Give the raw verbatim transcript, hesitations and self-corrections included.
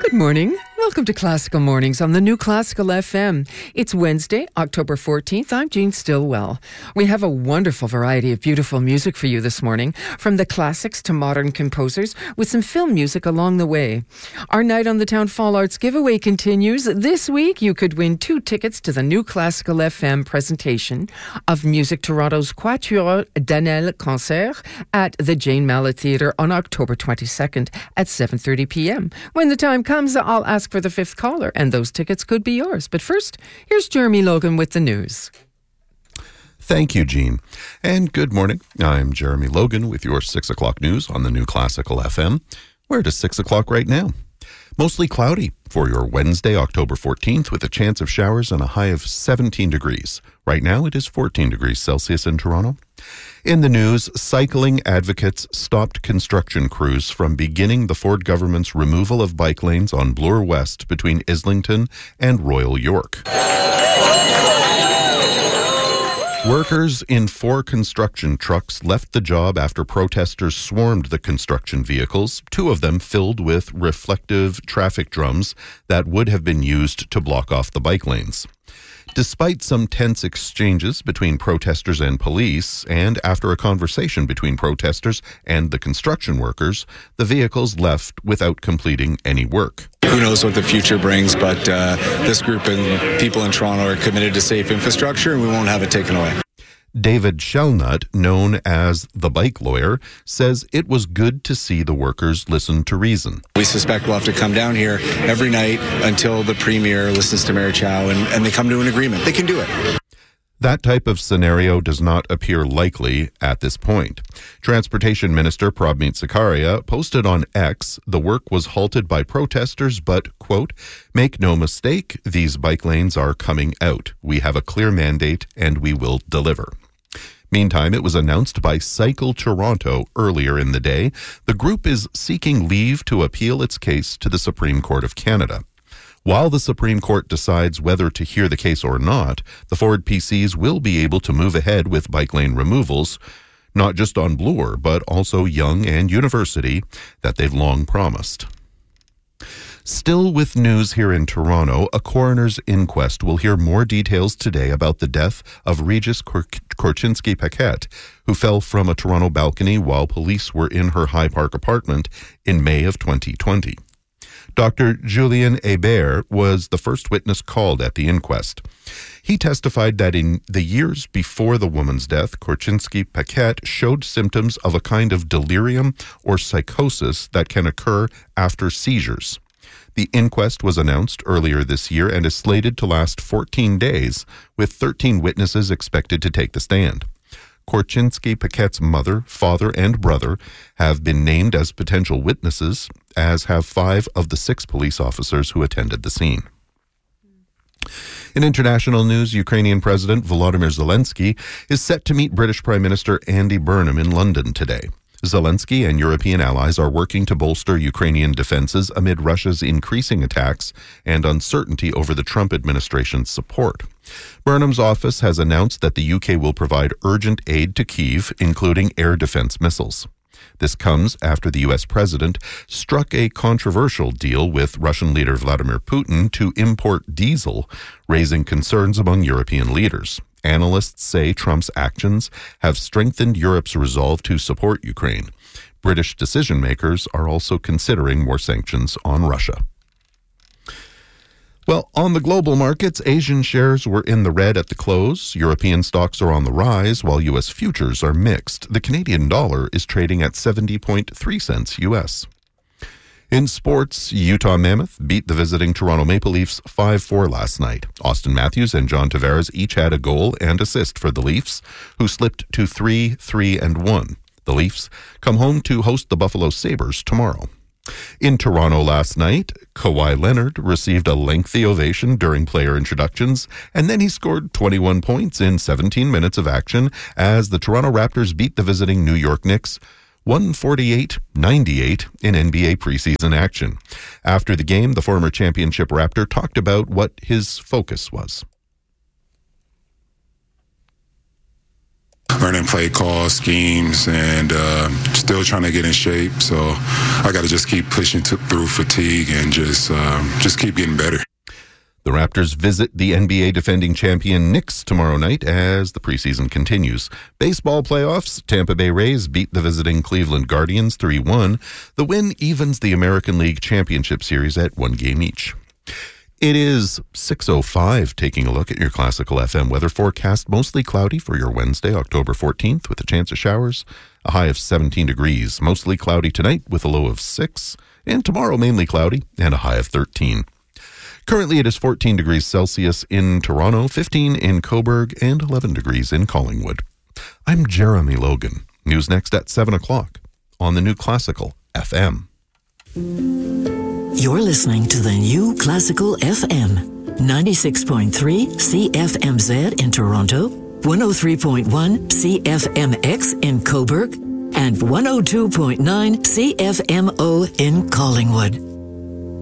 Good morning. Welcome to Classical Mornings on the New Classical F M. It's Wednesday, October fourteenth. I'm Jean Stillwell. We have a wonderful variety of beautiful music for you this morning, from the classics to modern composers, with some film music along the way. Our Night on the Town Fall Arts giveaway continues. This week, you could win two tickets to the New Classical F M presentation of Music Toronto's Quatuor Danel concert at the Jane Mallet Theatre on October twenty-second at seven thirty p.m. When the time comes, I'll ask for the fifth caller, and those tickets could be yours. But first, here's Jeremy Logan with the news. Thank you, Jean. And good morning. I'm Jeremy Logan with your six o'clock news on the New Classical F M. We're at six o'clock right now. Mostly cloudy for your Wednesday, October fourteenth, with a chance of showers and a high of seventeen degrees. Right now, it is fourteen degrees Celsius in Toronto. In the news, cycling advocates stopped construction crews from beginning the Ford government's removal of bike lanes on Bloor West between Islington and Royal York. Workers in four construction trucks left the job after protesters swarmed the construction vehicles, two of them filled with reflective traffic drums that would have been used to block off the bike lanes. Despite some tense exchanges between protesters and police, and after a conversation between protesters and the construction workers, the vehicles left without completing any work. Who knows what the future brings, but uh, this group and people in Toronto are committed to safe infrastructure, and we won't have it taken away. David Shellnut, known as the bike lawyer, says it was good to see the workers listen to reason. We suspect we'll have to come down here every night until the Premier listens to Mayor Chow and, and they come to an agreement. They can do it. That type of scenario does not appear likely at this point. Transportation Minister Prabmeet Sarkaria posted on X, the work was halted by protesters, but, quote, make no mistake, these bike lanes are coming out. We have a clear mandate and we will deliver. Meantime, it was announced by Cycle Toronto earlier in the day. The group is seeking leave to appeal its case to the Supreme Court of Canada. While the Supreme Court decides whether to hear the case or not, the Ford P Cs will be able to move ahead with bike lane removals, not just on Bloor, but also Yonge and University, that they've long promised. Still with news here in Toronto, a coroner's inquest will hear more details today about the death of Regis Korchinski-Paquette, who fell from a Toronto balcony while police were in her High Park apartment in May of twenty twenty. Doctor Julien Hébert was the first witness called at the inquest. He testified that in the years before the woman's death, Korchinski-Paquette showed symptoms of a kind of delirium or psychosis that can occur after seizures. The inquest was announced earlier this year and is slated to last fourteen days, with thirteen witnesses expected to take the stand. Korchinski-Paquette's mother, father, and brother have been named as potential witnesses, as have five of the six police officers who attended the scene. In international news, Ukrainian President Volodymyr Zelensky is set to meet British Prime Minister Andy Burnham in London today. Zelensky and European allies are working to bolster Ukrainian defenses amid Russia's increasing attacks and uncertainty over the Trump administration's support. Burnham's office has announced that the U K will provide urgent aid to Kyiv, including air defense missiles. This comes after the U S president struck a controversial deal with Russian leader Vladimir Putin to import diesel, raising concerns among European leaders. Analysts say Trump's actions have strengthened Europe's resolve to support Ukraine. British decision makers are also considering more sanctions on Russia. Well, on the global markets, Asian shares were in the red at the close. European stocks are on the rise, while U S futures are mixed. The Canadian dollar is trading at seventy point three cents U S. In sports, Utah Mammoth beat the visiting Toronto Maple Leafs five four last night. Austin Matthews and John Tavares each had a goal and assist for the Leafs, who slipped to three three and one. The Leafs come home to host the Buffalo Sabres tomorrow. In Toronto last night, Kawhi Leonard received a lengthy ovation during player introductions, and then he scored twenty-one points in seventeen minutes of action as the Toronto Raptors beat the visiting New York Knicks one forty-eight ninety-eight in N B A preseason action. After the game, the former championship Raptor talked about what his focus was. learning play call schemes, and uh, still trying to get in shape. So I got to just keep pushing to, through fatigue and just um, just keep getting better. The Raptors visit the N B A defending champion Knicks tomorrow night as the preseason continues. Baseball playoffs, Tampa Bay Rays beat the visiting Cleveland Guardians three one. The win evens the American League Championship Series at one game each. It is six oh five, taking a look at your Classical F M weather forecast. Mostly cloudy for your Wednesday, October fourteenth, with a chance of showers. A high of seventeen degrees. Mostly cloudy tonight with a low of six. And tomorrow mainly cloudy and a high of thirteen. Currently it is fourteen degrees Celsius in Toronto, fifteen in Cobourg, and eleven degrees in Collingwood. I'm Jeremy Logan. News next at seven o'clock on the New Classical F M. You're listening to the New Classical F M, ninety-six point three C F M Z in Toronto, one oh three point one C F M X in Cobourg, and one oh two point nine C F M O in Collingwood.